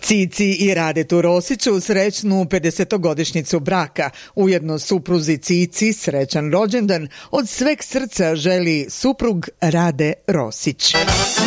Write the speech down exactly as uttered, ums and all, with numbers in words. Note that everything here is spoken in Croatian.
Cici i Radetu Rosiću srećnu pedesetogodišnjicu braka, ujedno supruzi Cici srećan rođendan, od sveg srca želi suprug Rade Rosić.